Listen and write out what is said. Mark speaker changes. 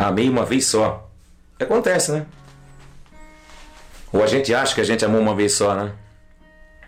Speaker 1: Amei uma vez só. Acontece, né? Ou a gente acha que a gente amou uma vez só, né?